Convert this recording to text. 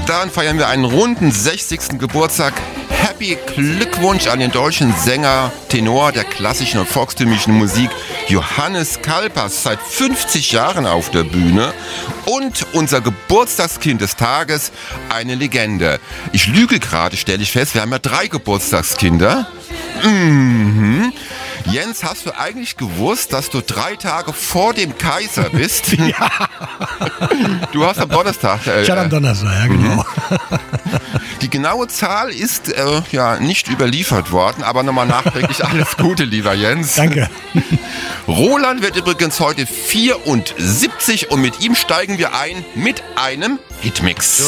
dahin feiern wir einen runden 60. Geburtstag. Happy Glückwunsch an den deutschen Sänger, Tenor der klassischen und volkstümlichen Musik, Johannes Kalpas, seit 50 Jahren auf der Bühne. Und unser Geburtstagskind des Tages, eine Legende. Ich lüge gerade, stelle ich fest, wir haben ja 3 Geburtstagskinder. Jens, hast du eigentlich gewusst, dass du 3 Tage vor dem Kaiser bist? Ja. Du hast am Donnerstag. Ich hatte am Donnerstag, ja genau. Die genaue Zahl ist nicht überliefert worden, aber nochmal nachträglich alles Gute, lieber Jens. Danke. Roland wird übrigens heute 74 und mit ihm steigen wir ein mit einem Hitmix.